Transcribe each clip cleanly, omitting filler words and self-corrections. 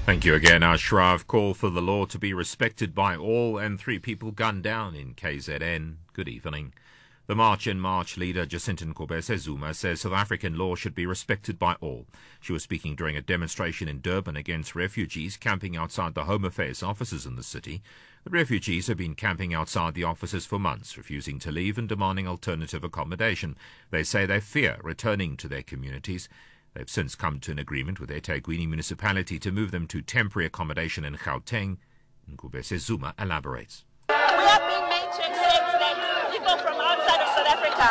Thank you again, Ashraf. Call for the law to be respected by all, and 3 people gunned down in KZN. Good evening. The March in March leader, Jacinta Nkobese Zuma, says South African law should be respected by all. She was speaking during a demonstration in Durban against refugees camping outside the Home Affairs offices in the city. The refugees have been camping outside the offices for months, refusing to leave and demanding alternative accommodation. They say they fear returning to their communities. They've since come to an agreement with eThekwini municipality to move them to temporary accommodation in Gauteng. Nkobese Zuma elaborates. We are being made to accept that people from outside of South Africa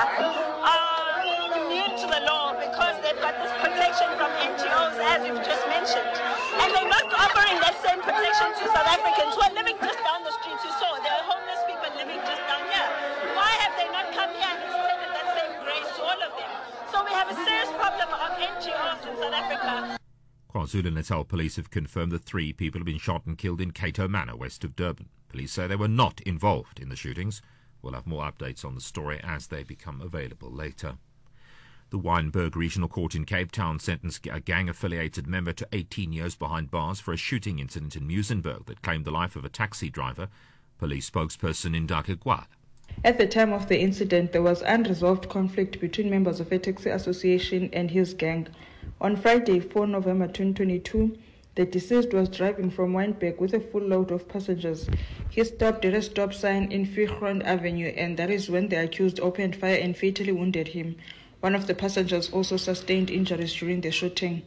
are immune to the law because they've got this protection from NGOs, as you've just mentioned. And they're not offering that same protection to South Africans who are living just down the street. You saw there are homeless people living just down here. Why have they not come here and extended that same grace to all of them? So we have a serious problem of NGOs in South Africa. KwaZulu-Natal police have confirmed that 3 people have been shot and killed in Cato Manor, west of Durban. Police say they were not involved in the shootings. We'll have more updates on the story as they become available later. The Wynberg Regional Court in Cape Town sentenced a gang-affiliated member to 18 years behind bars for a shooting incident in Muizenberg that claimed the life of a taxi driver. Police spokesperson Indake Gwala. At the time of the incident, there was unresolved conflict between members of a taxi association and his gang. On Friday, 4 November 2022, the deceased was driving from Wynberg with a full load of passengers. He stopped at a stop sign in Fichron Avenue, and that is when the accused opened fire and fatally wounded him. One of the passengers also sustained injuries during the shooting.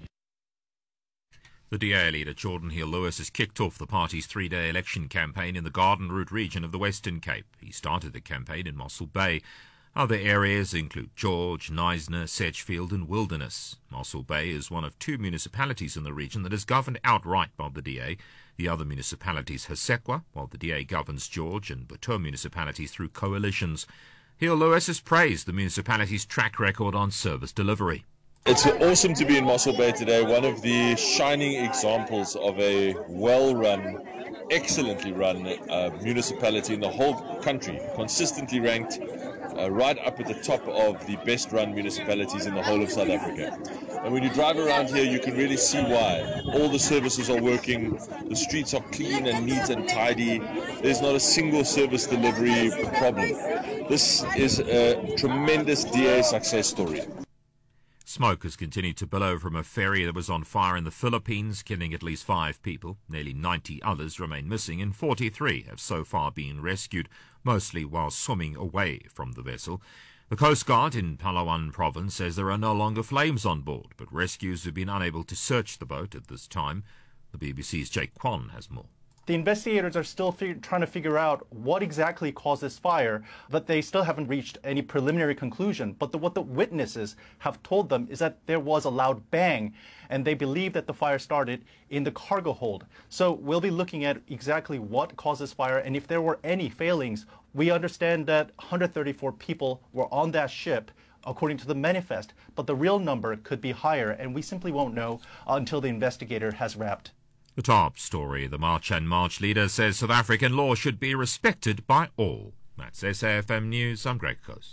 The DA leader, Jordan Hill-Lewis, has kicked off the party's 3-day election campaign in the Garden Route region of the Western Cape. He started the campaign in Mossel Bay. Other areas include George, Knysna, Sedgefield and Wilderness. Mossel Bay is one of 2 municipalities in the region that is governed outright by the DA. The other municipalities, Hasekwa, while the DA governs George, and Buto municipalities through coalitions. Hill-Lewis has praised the municipality's track record on service delivery. It's awesome to be in Mossel Bay today, one of the shining examples of a well-run, excellently run municipality in the whole country, consistently ranked right up at the top of the best-run municipalities in the whole of South Africa. And when you drive around here, you can really see why. All the services are working, the streets are clean and neat and tidy, there's not a single service delivery problem. This is a tremendous DA success story. Smoke has continued to billow from a ferry that was on fire in the Philippines, killing at least 5 people. Nearly 90 others remain missing, and 43 have so far been rescued, mostly while swimming away from the vessel. The Coast Guard in Palawan province says there are no longer flames on board, but rescuers have been unable to search the boat at this time. The BBC's Jake Kwan has more. The investigators are still trying to figure out what exactly caused this fire, but they still haven't reached any preliminary conclusion. But what the witnesses have told them is that there was a loud bang, and they believe that the fire started in the cargo hold. So we'll be looking at exactly what caused this fire, and if there were any failings. We understand that 134 people were on that ship, according to the manifest, but the real number could be higher, and we simply won't know until the investigator has wrapped. The top story, the March and March leader says South African law should be respected by all. That's SAFM News. I'm Greg Close.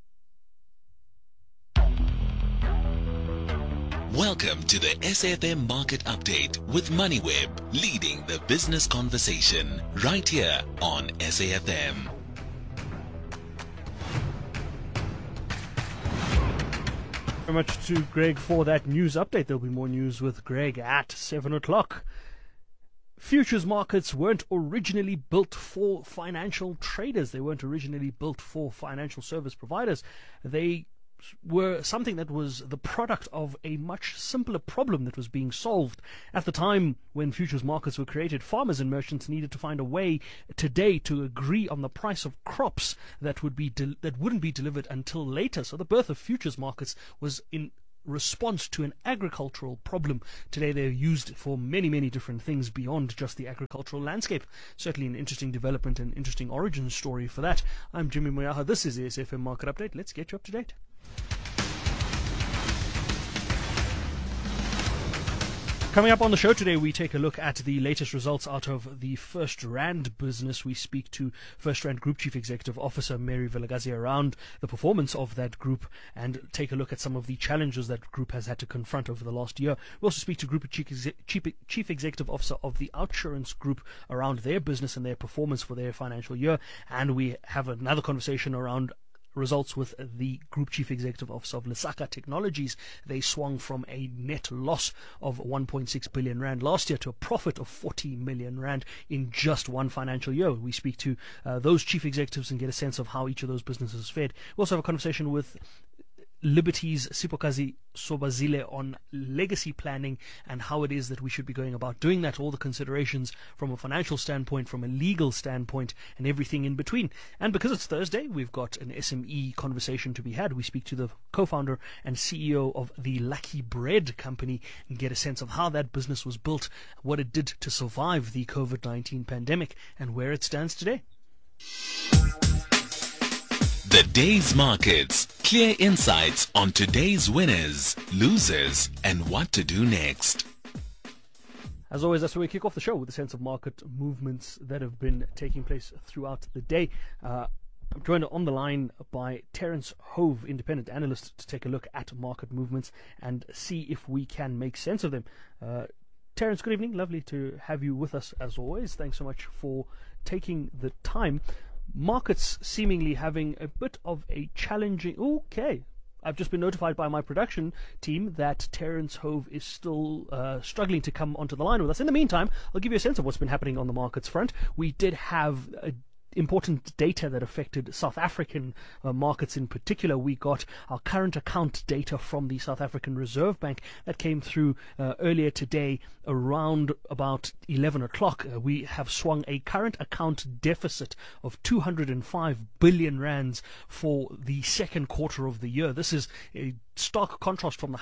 Welcome to the SAFM Market Update with MoneyWeb, leading the business conversation right here on SAFM. Very much to Greg for that news update. There'll be more news with Greg at 7 o'clock. Futures markets weren't originally built for financial traders. They weren't originally built for financial service providers. They were something that was the product of a much simpler problem that was being solved. At the time when futures markets were created, farmers and merchants needed to find a way today to agree on the price of crops that wouldn't be delivered until later. So the birth of futures markets was in response to an agricultural problem. Today they're used for many, many different things beyond just the agricultural landscape. Certainly an interesting development and interesting origin story for that. I'm Jimmy Moyaha. This is the SAFM Market Update. Let's get you up to date. Coming up on the show today, we take a look at the latest results out of the First Rand business. We speak to First Rand Group Chief Executive Officer Mary Vilakazi around the performance of that group and take a look at some of the challenges that group has had to confront over the last year. We also speak to Group Chief Executive Officer of the Outsurance Group around their business and their performance for their financial year. And we have another conversation around results with the Group Chief Executive Officer of Lesaka Technologies. They swung from a net loss of 1.6 billion rand last year to a profit of 40 million rand in just one financial year. We speak to those chief executives and get a sense of how each of those businesses fared. We also have a conversation with Liberty's Sipokazi Sobazile on legacy planning and how it is that we should be going about doing that, all the considerations from a financial standpoint, from a legal standpoint, and everything in between. And because it's Thursday, we've got an SME conversation to be had. We speak to the co-founder and CEO of the Lucky Bread company and get a sense of how that business was built, what it did to survive the COVID-19 pandemic, and where it stands today. The day's markets. Clear insights on today's winners, losers, and what to do next. As always, that's where we kick off the show with a sense of market movements that have been taking place throughout the day. I'm joined on the line by Terence Hove, independent analyst, to take a look at market movements and see if we can make sense of them. Terence, good evening. Lovely to have you with us as always. Thanks so much for taking the time. Markets seemingly having a bit of a challenging... Okay. I've just been notified by my production team that Terence Hove is still struggling to come onto the line with us. In the meantime, I'll give you a sense of what's been happening on the markets front. We did have important data that affected South African markets in particular. We got our current account data from the South African Reserve Bank that came through earlier today around about 11 o'clock. We have swung a current account deficit of 205 billion rands for the second quarter of the year. This is a stark contrast from the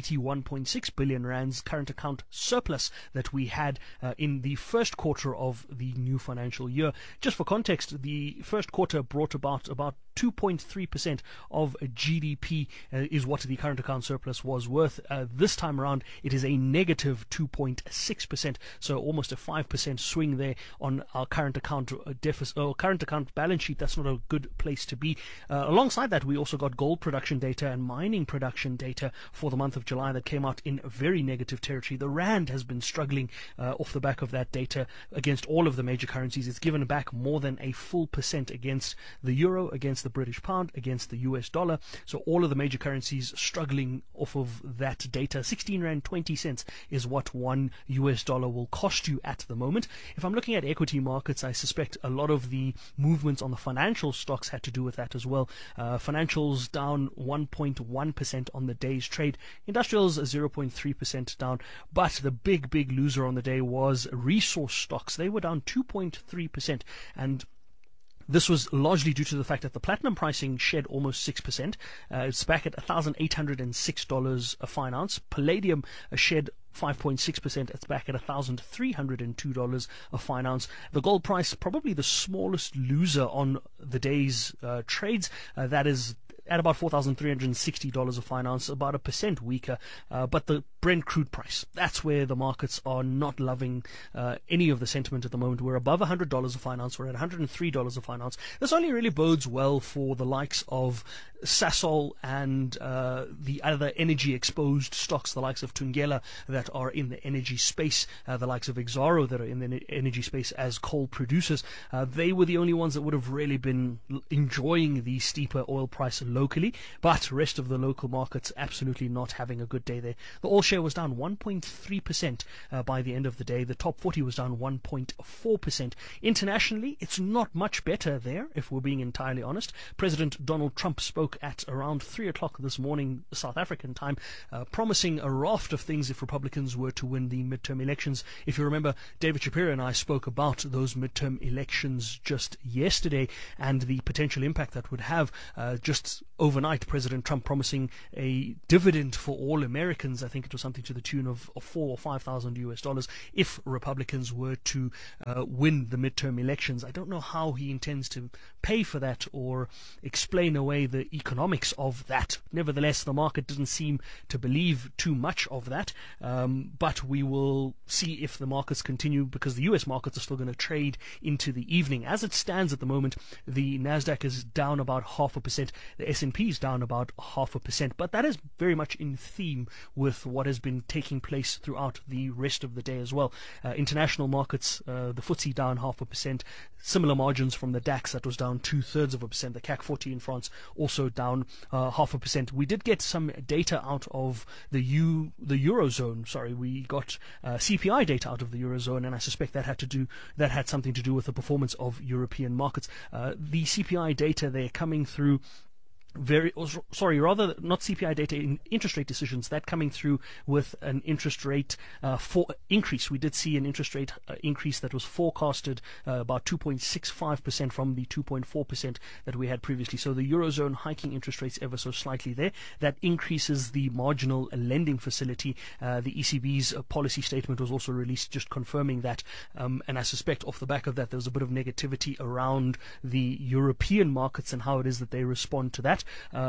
181.6 billion rands current account surplus that we had in the first quarter of the new financial year. Just for context, the first quarter brought about 2.3% of GDP is what the current account surplus was worth. This time around, it is a negative 2.6%, so almost a 5% swing there on our current account deficit or current account balance sheet. That's not a good place to be. Alongside that, we also got gold production data and mining production data for the month of July that came out in very negative territory. The rand has been struggling off the back of that data against all of the major currencies. It's given back more than a full percent against the euro, against the British pound, against the US dollar. So all of the major currencies struggling off of that data. 16 rand 20 cents is what $1 US will cost you at the moment. If I'm looking at equity markets, I suspect a lot of the movements on the financial stocks had to do with that as well. Financials down 1.1% on the day's trade. Industrials 0.3% down. But the big loser on the day was resource stocks. They were down 2.3%, and this was largely due to the fact that the platinum pricing shed almost 6%. It's back at $1,806 a fine ounce. Palladium shed 5.6%. It's back at $1,302 a fine ounce. The gold price, probably the smallest loser on the day's trades. That is at about $4,360 a fine ounce, about 1% weaker. But the Brent crude price, that's where the markets are not loving any of the sentiment at the moment. We're above $100 a fine ounce. We're at $103 a fine ounce. This only really bodes well for the likes of Sasol and the other energy-exposed stocks, the likes of Thungela that are in the energy space, the likes of Exxaro that are in the energy space as coal producers. They were the only ones that would have really been enjoying the steeper oil price locally, but rest of the local markets absolutely not having a good day there. The all share was down 1.3% by the end of the day. The top 40 was down 1.4%. Internationally, it's not much better there, if we're being entirely honest. President Donald Trump spoke at around 3 o'clock this morning, South African time, promising a raft of things if Republicans were to win the midterm elections. If you remember, David Shapiro and I spoke about those midterm elections just yesterday and the potential impact that would have just overnight, President Trump promising a dividend for all Americans. I think it was something to the tune of $4,000 or $5,000 if Republicans were to win the midterm elections. I don't know how he intends to pay for that or explain away the economics of that. Nevertheless, the market doesn't seem to believe too much of that, but we will see if the markets continue, because the US markets are still going to trade into the evening. As it stands at the moment, the Nasdaq is down about 0.5%, the S&P is down about 0.5%, but that is very much in theme with what has been taking place throughout the rest of the day as well. International markets, the FTSE down 0.5%, similar margins from the DAX, that was down 0.2%. The CAC 40 in France also down 0.5%. We did get some data out of the Eurozone. Sorry, we got CPI data out of the Eurozone, and I suspect that had something to do with the performance of European markets. The CPI data, they're coming through rather not CPI data, in interest rate decisions, that coming through with an interest rate for increase. We did see an interest rate increase that was forecasted about 2.65% from the 2.4% that we had previously. So the Eurozone hiking interest rates ever so slightly there. That increases the marginal lending facility. The ECB's policy statement was also released just confirming that. And I suspect off the back of that, there was a bit of negativity around the European markets and how it is that they respond to that.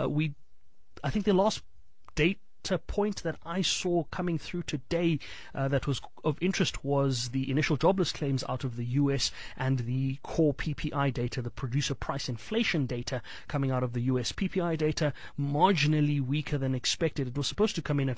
I think the last data point that I saw coming through today that was of interest was the initial jobless claims out of the US and the core PPI data, the producer price inflation data coming out of the US. PPI data marginally weaker than expected. It was supposed to come in at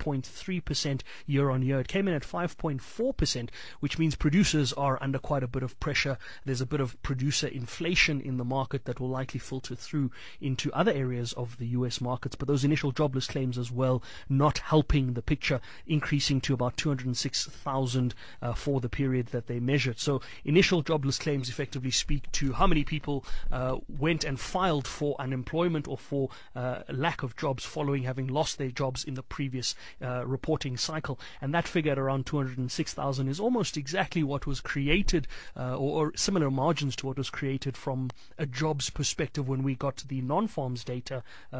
5.3% year on year. It came in at 5.4%, which means producers are under quite a bit of pressure. There's a bit of producer inflation in the market that will likely filter through into other areas of the US markets. But those initial jobless claims as well, not helping the picture, increasing to about 206,000 for the period that they measured. So initial jobless claims effectively speak to how many people went and filed for unemployment or for lack of jobs following having lost their jobs in the previous reporting cycle. And that figure at around 206,000 is almost exactly what was created or similar margins to what was created from a jobs perspective when we got the non-farms data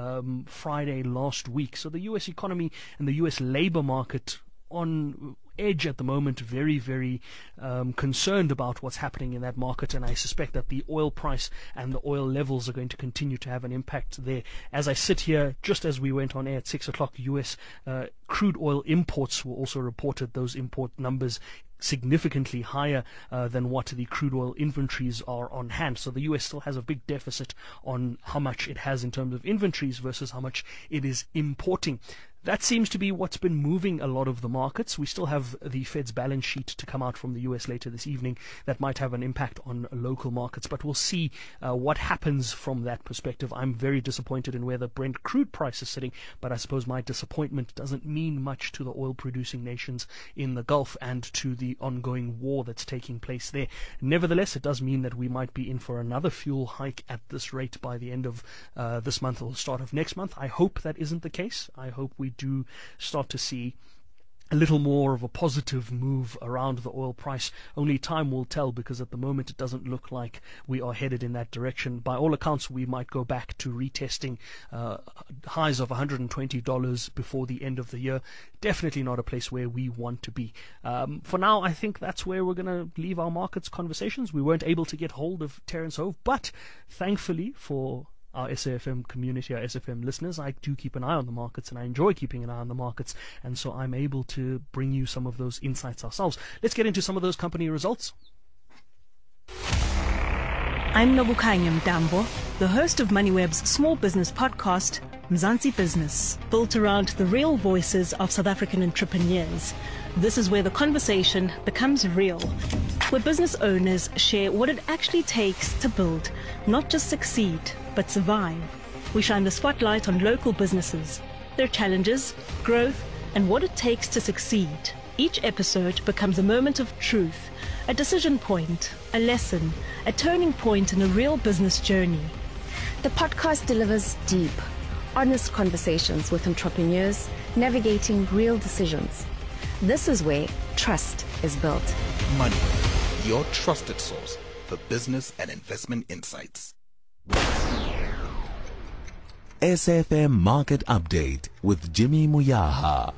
Friday last week. So the US economy and the US labor market on edge at the moment, very, very concerned about what's happening in that market, and I suspect that the oil price and the oil levels are going to continue to have an impact there. As I sit here, just as we went on air at 6 o'clock, US crude oil imports were also reported. Those import numbers significantly higher than what the crude oil inventories are on hand. So the US still has a big deficit on how much it has in terms of inventories versus how much it is importing. That seems to be what's been moving a lot of the markets. We still have the Fed's balance sheet to come out from the US later this evening. That might have an impact on local markets, but we'll see what happens from that perspective. I'm very disappointed in where the Brent crude price is sitting, but I suppose my disappointment doesn't mean much to the oil-producing nations in the Gulf and to the ongoing war that's taking place there. Nevertheless, it does mean that we might be in for another fuel hike at this rate by the end of this month or the start of next month. I hope that isn't the case. I hope we do start to see a little more of a positive move around the oil price. Only time will tell, because at the moment it doesn't look like we are headed in that direction. By all accounts, we might go back to retesting highs of $120 before the end of the year. Definitely not a place where we want to be. For now, I think that's where we're going to leave our markets conversations. We weren't able to get hold of Terence Hove, but thankfully for our SAFM community, our SFM listeners, I do keep an eye on the markets, and I enjoy keeping an eye on the markets, and so I'm able to bring you some of those insights ourselves. Let's get into some of those company results. I'm Nobukanya Mdambo, the host of MoneyWeb's small business podcast, Mzansi Business, built around the real voices of South African entrepreneurs. This is where the conversation becomes real, where business owners share what it actually takes to build, not just succeed, but survive. We shine the spotlight on local businesses, their challenges, growth, and what it takes to succeed. Each episode becomes a moment of truth, a decision point, a lesson, a turning point in a real business journey. The podcast delivers deep, honest conversations with entrepreneurs navigating real decisions. This is where trust is built. Money, your trusted source for business and investment insights. SAFM Market Update with Jimmy Muyaha.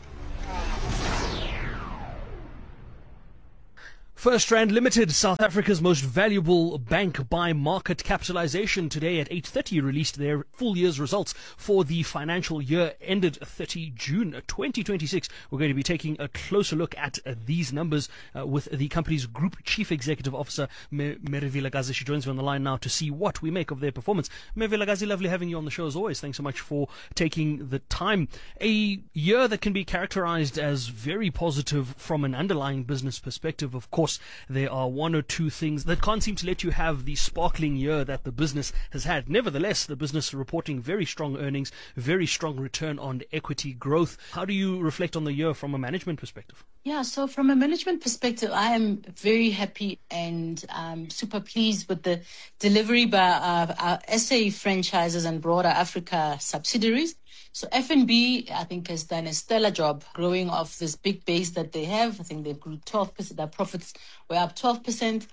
FirstRand Limited, South Africa's most valuable bank by market capitalization, today at 8:30 released their full year's results for the financial year ended 30 June 2026. We're going to be taking a closer look at these numbers with the company's Group Chief Executive Officer, Mervin Vilakazi. She joins me on the line now to see what we make of their performance. Mervin Vilakazi, lovely having you on the show as always. Thanks so much for taking the time. A year that can be characterized as very positive from an underlying business perspective. Of course, there are one or two things that can't seem to let you have the sparkling year that the business has had. Nevertheless, the business reporting very strong earnings, very strong return on equity growth. How do you reflect on the year from a management perspective? Yeah, so from a management perspective, I am very happy and super pleased with the delivery by our SA franchises and broader Africa subsidiaries. So FNB, I think, has done a stellar job growing off this big base that they have. I think they grew 12%. Their profits were up 12%.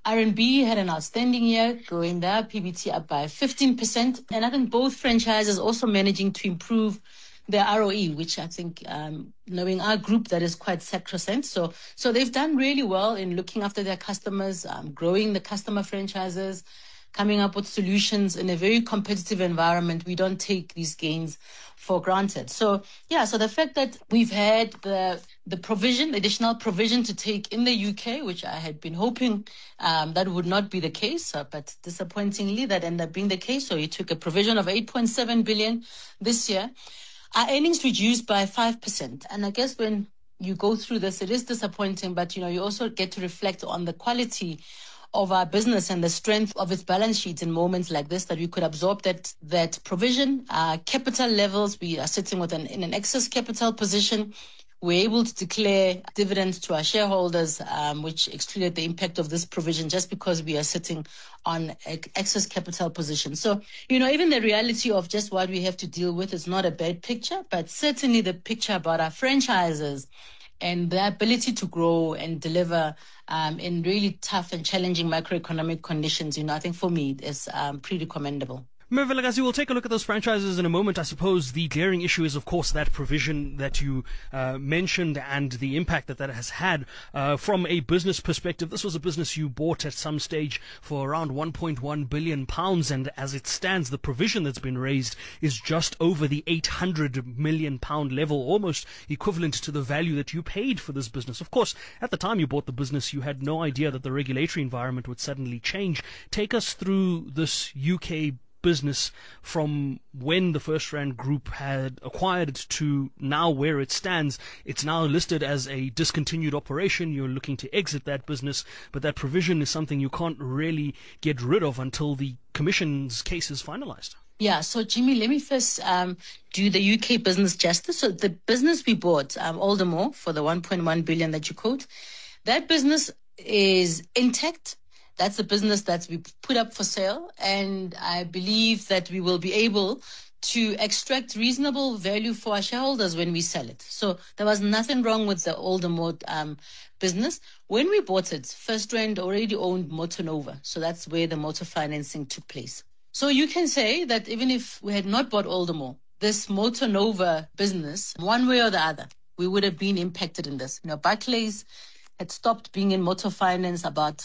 RNB had an outstanding year, growing their PBT up by 15%. And I think both franchises also managing to improve their ROE, which I think, knowing our group, that is quite sacrosanct. So they've done really well in looking after their customers, growing the customer franchises, coming up with solutions in a very competitive environment. We don't take these gains for granted. So the fact that we've had the provision, the additional provision to take in the UK, which I had been hoping that would not be the case, but disappointingly that ended up being the case. So we took a provision of 8.7 billion this year. Our earnings reduced by 5%. And I guess when you go through this, it is disappointing, but you also get to reflect on the quality of our business and the strength of its balance sheet in moments like this, that we could absorb that provision. Capital levels, we are sitting in an excess capital position. We're able to declare dividends to our shareholders, which excluded the impact of this provision just because we are sitting on excess capital position. So, even the reality of just what we have to deal with is not a bad picture, but certainly the picture about our franchises and their ability to grow and deliver in really tough and challenging macroeconomic conditions, I think for me is pretty commendable. Mervin Vilakazi, we'll take a look at those franchises in a moment. I suppose the glaring issue is, of course, that provision that you mentioned and the impact that has had from a business perspective. This was a business you bought at some stage for around £1.1 billion, and as it stands, the provision that's been raised is just over the £800 million level, almost equivalent to the value that you paid for this business. Of course, at the time you bought the business, you had no idea that the regulatory environment would suddenly change. Take us through this UK business from when the FirstRand Group had acquired it to now where it stands. It's now listed as a discontinued operation. You're looking to exit that business, but that provision is something you can't really get rid of until the Commission's case is finalized. Yeah, so Jimmy, let me first do the UK business justice. So the business we bought, Aldermore, for the 1.1 billion that you quote, that business is intact. That's the business that we put up for sale, and I believe that we will be able to extract reasonable value for our shareholders when we sell it. So there was nothing wrong with the Aldermore business. When we bought it, FirstRand already owned Motonova, so that's where the motor financing took place. So you can say that even if we had not bought Aldermore, this Motonova business, one way or the other, we would have been impacted in this. Barclays had stopped being in motor finance about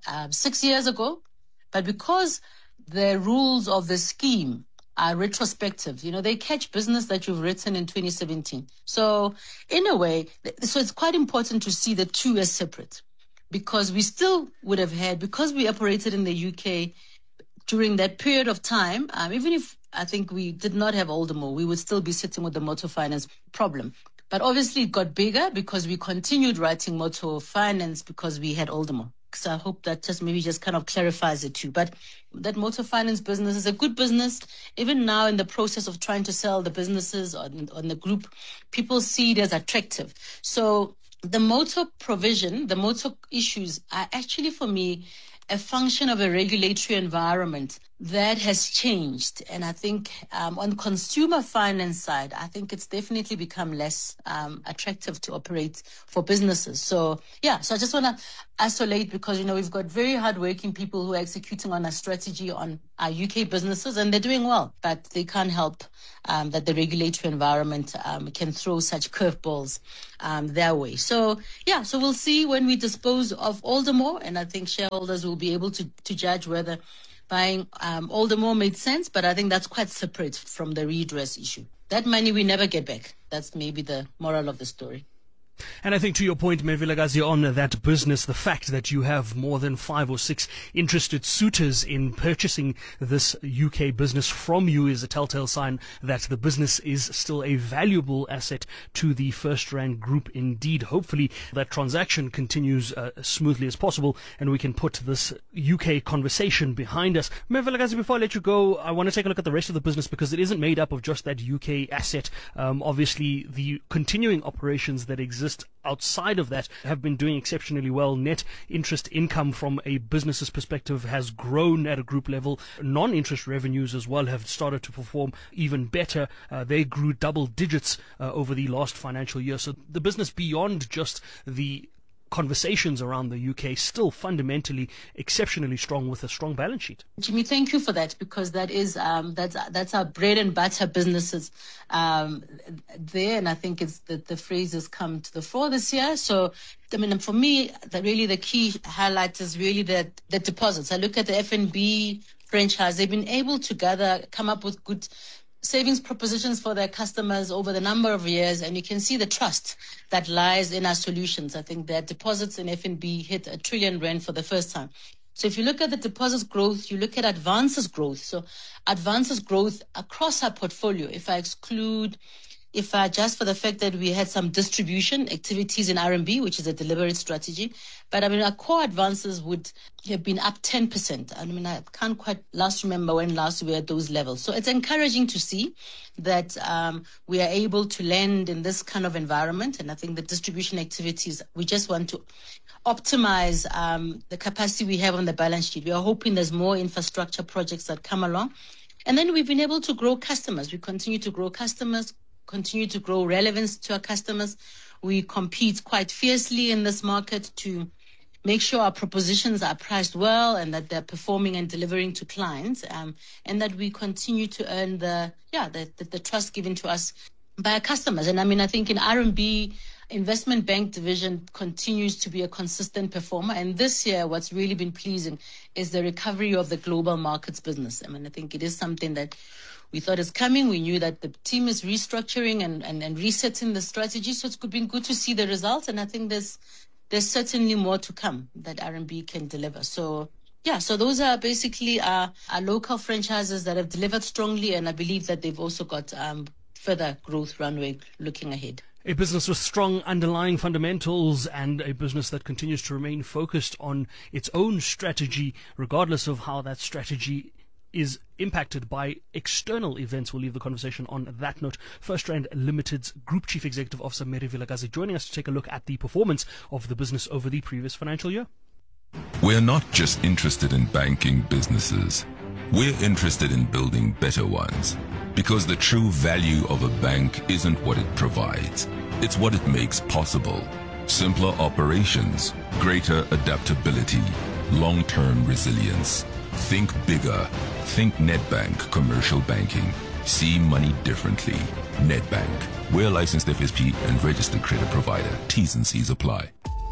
6 years ago, but because the rules of the scheme are retrospective, they catch business that you've written in 2017. So in a way, it's quite important to see the two as separate, because we still would have had, because we operated in the UK during that period of time, even if I think we did not have Aldermore, we would still be sitting with the motor finance problem. But obviously it got bigger because we continued writing motor finance because we had Aldermore. So I hope that just kind of clarifies it too. But that motor finance business is a good business. Even now in the process of trying to sell the businesses on the group, people see it as attractive. So the motor provision, the motor issues are actually for me a function of a regulatory environment that has changed. And I think on consumer finance side, I think it's definitely become less attractive to operate for businesses. So I just want to isolate, because, we've got very hardworking people who are executing on a strategy on our UK businesses, and they're doing well, but they can't help that the regulatory environment can throw such curveballs their way. So we'll see when we dispose of Aldermore, and I think shareholders will be able to judge whether buying Aldermore made sense, but I think that's quite separate from the redress issue. That money we never get back. That's maybe the moral of the story. And I think to your point, Mevilakazi, on that business, the fact that you have more than 5 or 6 interested suitors in purchasing this UK business from you is a telltale sign that the business is still a valuable asset to the FirstRand Group indeed. Hopefully that transaction continues as smoothly as possible and we can put this UK conversation behind us. Mevilakazi, before I let you go, I want to take a look at the rest of the business because it isn't made up of just that UK asset. Obviously, the continuing operations that exist outside of that have been doing exceptionally well. Net interest income from a business's perspective has grown at a group level. Non-interest revenues as well have started to perform even better. They grew double digits over the last financial year. So the business, beyond just the conversations around the UK, still fundamentally exceptionally strong with a strong balance sheet. Jimmy, thank you for that, because that is that's our bread and butter businesses there, and I think it's the phrase has come to the fore this year. So for me, the key highlight is really the deposits. I look at the FNB franchise; they've been able to come up with good savings propositions for their customers over the number of years, and you can see the trust that lies in our solutions. I think their deposits in FNB hit R1 trillion for the first time. So if you look at the deposits growth, you look at advances growth. So advances growth across our portfolio, if I adjust for the fact that we had some distribution activities in RMB, which is a deliberate strategy, but our core advances would have been up 10%. I can't quite remember when last we were at those levels. So it's encouraging to see that we are able to lend in this kind of environment. And I think the distribution activities, we just want to optimize the capacity we have on the balance sheet. We are hoping there's more infrastructure projects that come along. And then we've been able to grow customers. We continue to grow customers, continue to grow relevance to our customers. We compete quite fiercely in this market to make sure our propositions are priced well and that they're performing and delivering to clients, and that we continue to earn the trust given to us by our customers. And I think in RMB, investment bank division continues to be a consistent performer. And this year, what's really been pleasing is the recovery of the global markets business. I think it is something that we thought is coming. We knew that the team is restructuring and resetting the strategy. So it's been good to see the results. And I think there's certainly more to come that RMB can deliver. So those are basically our local franchises that have delivered strongly. And I believe that they've also got further growth runway looking ahead. A business with strong underlying fundamentals and a business that continues to remain focused on its own strategy, regardless of how that strategy is impacted by external events. We'll leave the conversation on that note. FirstRand Limited's Group Chief Executive Officer Mary Vilakazi joining us to take a look at the performance of the business over the previous financial year. We're not just interested in banking businesses. We're interested in building better ones. Because the true value of a bank isn't what it provides. It's what it makes possible. Simpler operations, greater adaptability, long-term resilience. Think bigger. Think Nedbank Commercial Banking. See money differently. Nedbank. We're licensed FSP and registered credit provider. T's and C's apply.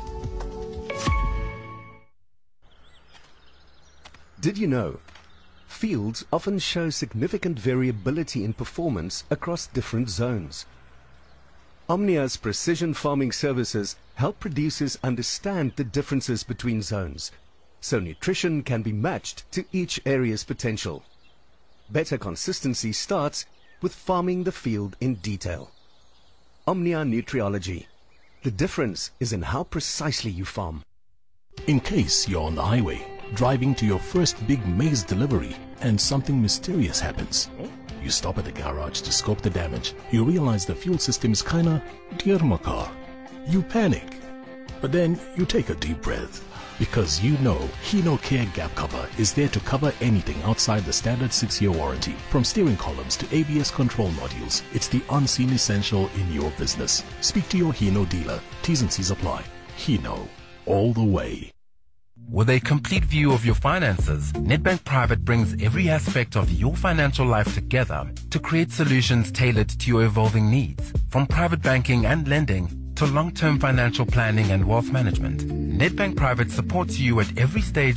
Did you know? Fields often show significant variability in performance across different zones. Omnia's precision farming services help producers understand the differences between zones, so nutrition can be matched to each area's potential. Better consistency starts with farming the field in detail. Omnia Nutriology. The difference is in how precisely you farm. In case you're on the highway, driving to your first big maize delivery, and something mysterious happens. You stop at the garage to scope the damage. You realize the fuel system is kinda dear my car. You panic, but then you take a deep breath. Because you know Hino Care Gap Cover is there to cover anything outside the standard 6-year warranty. From steering columns to ABS control modules, it's the unseen essential in your business. Speak to your Hino dealer. T's and C's apply. Hino, all the way. With a complete view of your finances, Nedbank Private brings every aspect of your financial life together to create solutions tailored to your evolving needs. From private banking and lending to long-term financial planning and wealth management, Nedbank Private supports you at every stage